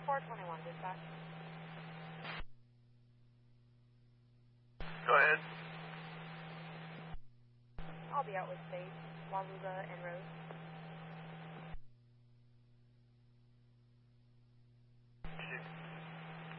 421, dispatch. Go ahead. I'll be out with Faith, Waluga, and Rose.